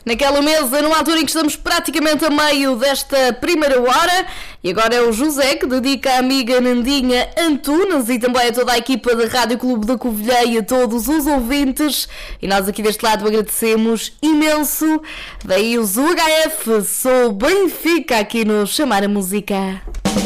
naquela mesa, numa altura em que estamos praticamente a meio desta primeira hora. E agora é o José que dedica à amiga Nandinha Antunes e também a toda a equipa da Rádio Clube da Covilhã e a todos os ouvintes. E nós aqui deste lado agradecemos imenso. Daí os UHF, sou Benfica aqui no Chamar a Música.